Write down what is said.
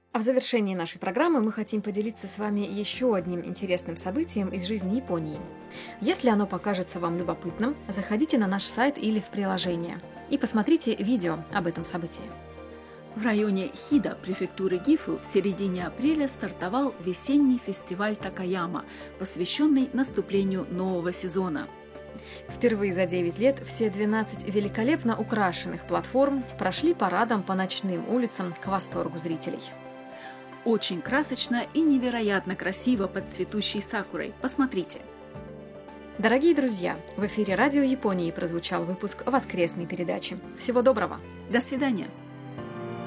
А в завершении нашей программы мы хотим поделиться с вами еще одним интересным событием из жизни Японии. Если оно покажется вам любопытным, заходите на наш сайт или в приложение и посмотрите видео об этом событии. В районе Хида префектуры Гифу в середине апреля стартовал весенний фестиваль Такаяма, посвященный наступлению нового сезона. Впервые за 9 лет все 12 великолепно украшенных платформ прошли парадом по ночным улицам к восторгу зрителей. Очень красочно и невероятно красиво под цветущей сакурой. Посмотрите. Дорогие друзья, в эфире Радио Японии прозвучал выпуск воскресной передачи. Всего доброго! До свидания!